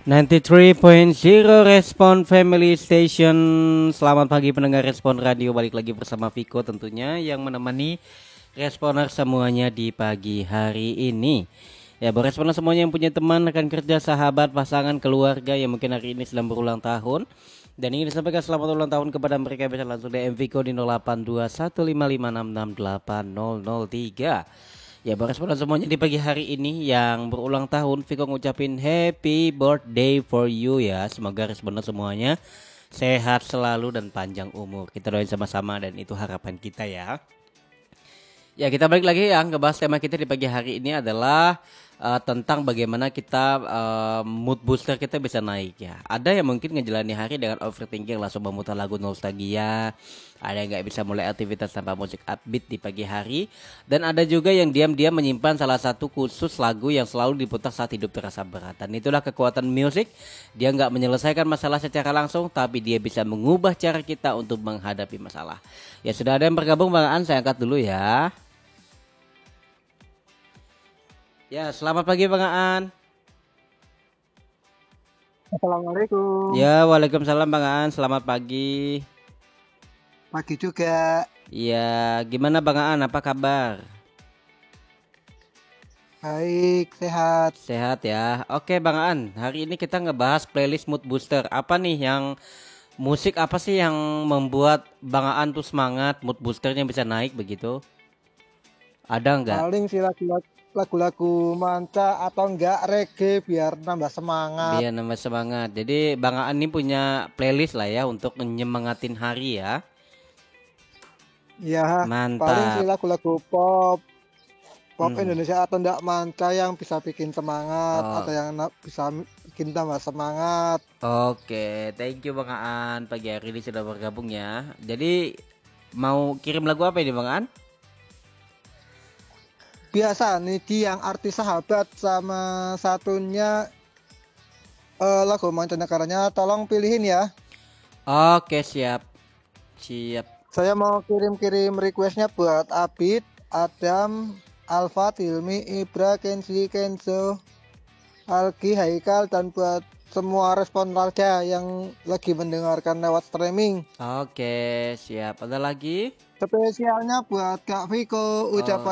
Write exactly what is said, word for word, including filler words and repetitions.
sembilan puluh tiga titik nol Respon Family Station. Selamat pagi pendengar Respon Radio. Balik lagi bersama Viko tentunya yang menemani responer semuanya di pagi hari ini. Ya, buat responer semuanya yang punya teman, rekan kerja, sahabat, pasangan, keluarga yang mungkin hari ini sedang berulang tahun dan ingin disampaikan selamat ulang tahun kepada mereka, bisa langsung D M Viko di nol delapan dua satu lima lima enam enam delapan nol nol tiga. Ya, buat responden semuanya di pagi hari ini yang berulang tahun, Viko ngucapin happy birthday for you ya. Semoga responden semuanya sehat selalu dan panjang umur. Kita doain sama-sama dan itu harapan kita ya. Ya, kita balik lagi yang ngebahas tema kita di pagi hari ini adalah uh, tentang bagaimana kita uh, mood booster kita bisa naik ya. Ada yang mungkin ngejalani hari dengan overthinking langsung memutar lagu nostalgia. Ada yang nggak bisa mulai aktivitas tanpa musik upbeat di pagi hari. Dan ada juga yang diam-diam menyimpan salah satu khusus lagu yang selalu diputar saat hidup terasa berat. Dan itulah kekuatan musik. Dia nggak menyelesaikan masalah secara langsung, tapi dia bisa mengubah cara kita untuk menghadapi masalah. Ya, sudah ada yang bergabung Bang Aan, saya angkat dulu ya. Ya, selamat pagi Bang Aan. Assalamualaikum. Ya, waalaikumsalam Bang Aan, selamat pagi. Pagi juga. Iya, gimana Bang Aan, apa kabar? Baik, sehat. Sehat ya. Oke Bang Aan, hari ini kita ngebahas playlist mood booster. Apa nih yang musik apa sih yang membuat Bang Aan tuh semangat, mood boosternya bisa naik begitu? Ada nggak? Paling sih lagu-lagu lagu-lagu manca atau enggak reggae biar nambah semangat. Biar nambah semangat. Jadi Bang Aan ini punya playlist lah ya untuk menyemangatin hari ya. Iya, Mantap. paling sih lagu-lagu pop, pop Hmm. Indonesia atau enggak manca yang bisa bikin semangat Oh. atau yang na- bisa bikin tambah semangat. Oke, thank you Bang Aan, pagi hari ini sudah bergabung ya. Jadi mau kirim lagu apa ini Bang Aan? Biasa nih di yang artis sahabat sama satunya eh, lagu mancanegaranya, tolong pilihin ya. Oke, siap. Siap. Saya mau kirim-kirim requestnya buat Abid, Adam, Alfa, Tilmi, Ibra, Kenzi, Kenzo, Algi, Haikal, dan buat semua respon warga yang lagi mendengarkan lewat streaming. Oke, siap. Ada lagi? Spesialnya buat Kak Viko, ucapan